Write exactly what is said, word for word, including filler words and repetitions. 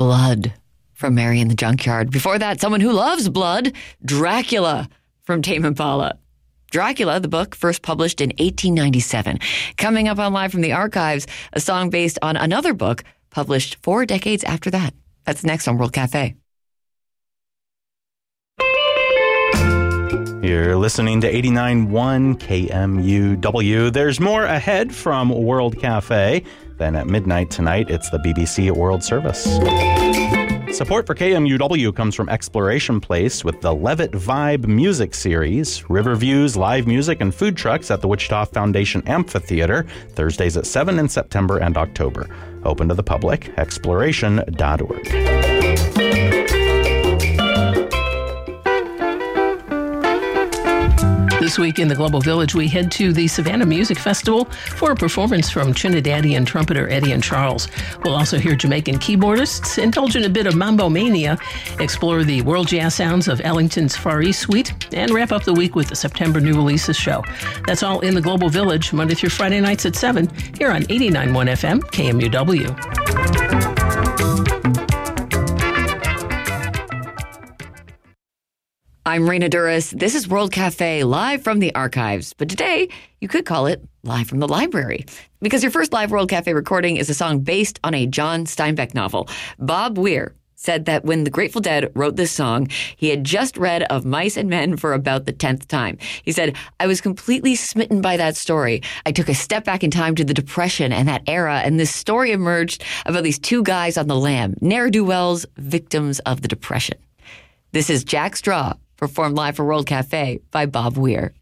Blood from Mary in the Junkyard. Before that, someone who loves blood, Dracula from Tame Impala. Dracula, the book, first published in eighteen ninety-seven. Coming up on Live from the Archives, a song based on another book published four decades after that. That's next on World Cafe. You're listening to eighty-nine point one K M U W. There's more ahead from World Cafe. Then at midnight tonight, it's the B B C World Service. Support for K M U W comes from Exploration Place with the Levitt Vibe Music Series, river views, live music, and food trucks at the Wichita Foundation Amphitheater, Thursdays at seven in September and October. Open to the public, exploration dot org. This week in the Global Village, we head to the Savannah Music Festival for a performance from Trinidadian trumpeter Eddie and Charles. We'll also hear Jamaican keyboardists indulge in a bit of mambo mania, explore the world jazz sounds of Ellington's Far East Suite, and wrap up the week with the September New Releases show. That's all in the Global Village, Monday through Friday nights at seven, here on eighty-nine point one F M, K M U W. I'm Raina Duras. This is World Cafe, live from the archives. But today, you could call it live from the library. Because your first live World Cafe recording is a song based on a John Steinbeck novel. Bob Weir said that when the Grateful Dead wrote this song, he had just read Of Mice and Men for about the tenth time. He said, I was completely smitten by that story. I took a step back in time to the Depression and that era, and this story emerged about these two guys on the lam, ne'er-do-wells, victims of the Depression. This is Jack Straw, performed live for World Cafe by Bob Weir.